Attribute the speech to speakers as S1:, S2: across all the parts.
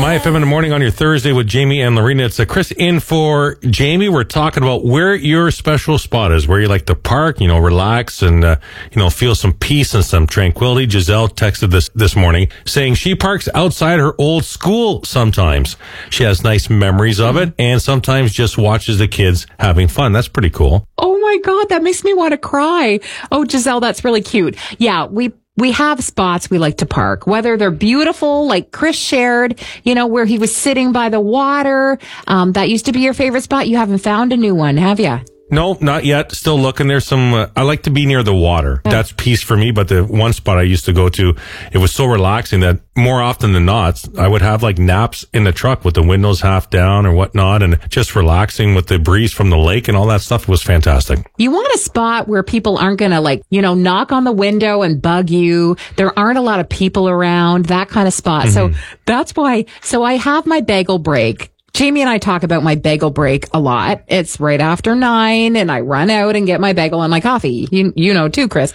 S1: My FM in the morning on your Thursday with Jamie and Lorena. It's Chris in for Jamie. We're talking about where your special spot is, where you like to park, relax and, feel some peace and some tranquility. Giselle texted this morning saying she parks outside her old school sometimes. She has nice memories of it and sometimes just watches the kids having fun. That's pretty cool.
S2: Oh my God, that makes me want to cry. Oh, Giselle, that's really cute. Yeah, we have spots we like to park, whether they're beautiful, like Chris shared, where he was sitting by the water. That used to be your favorite spot. You haven't found a new one, have you?
S1: No, not yet. Still looking. There's some, I like to be near the water. That's peace for me. But the one spot I used to go to, it was so relaxing that more often than not, I would have like naps in the truck with the windows half down or whatnot and just relaxing with the breeze from the lake and all that stuff was fantastic.
S2: You want a spot where people aren't going to knock on the window and bug you. There aren't a lot of people around, that kind of spot. Mm-hmm. So that's why, I have my bagel break. Jamie and I talk about my bagel break a lot. It's right after 9 and I run out and get my bagel and my coffee. You know too, Chris.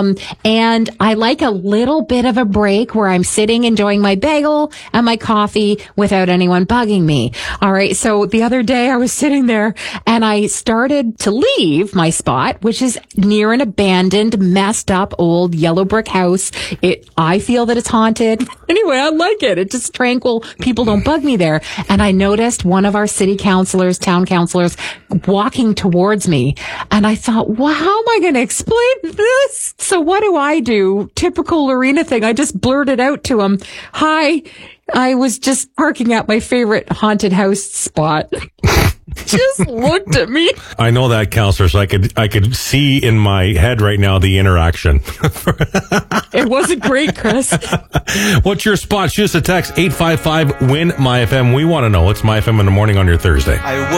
S2: And I like a little bit of a break where I'm sitting enjoying my bagel and my coffee without anyone bugging me. All right. So the other day I was sitting there and I started to leave my spot, which is near an abandoned, messed up old yellow brick house. I feel that it's haunted. Anyway, I like it. It's just tranquil. People don't bug me there. And I noticed one of our city councilors, town councilors, walking towards me. And I thought, well, how am I going to explain this? So what do? Typical Lorena thing. I just blurted out to him, hi, I was just parking at my favorite haunted house spot. Just looked at me.
S1: I know that, counselor, so I could see in my head right now the interaction.
S2: It wasn't great, Chris.
S1: What's your spot? Shoot us a text, 855-WIN-MyFM. We want to know. It's MyFM in the morning on your Thursday.